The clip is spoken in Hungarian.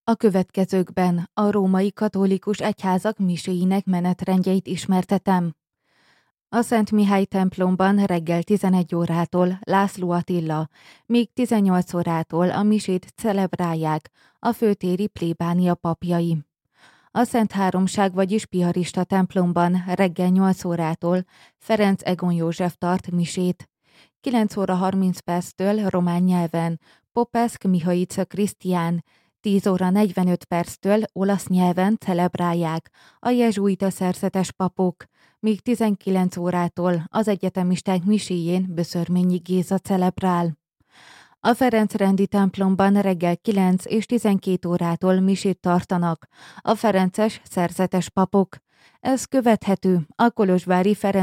A következőkben a római katolikus egyházak miséinek menetrendjeit ismertetem. A Szent Mihály templomban reggel 11 órától László Attila, míg 18 órától a misét celebrálják a főtéri plébánia papjai. A Szent Háromság, vagyis Piarista templomban reggel 8 órától Ferenc Egon József tart misét. 9 óra 30 perctől román nyelven Popescu Mihaica Krisztián, 10 óra 45 perctől olasz nyelven celebrálják a jezsuita szerzetes papok, míg 19 órától az egyetemisták miséjén Böszörményi Géza celebrál. A Ferencrendi templomban reggel 9 és 12 órától misét tartanak a ferences szerzetes papok. Ez követhető a kolozsvári Ferenc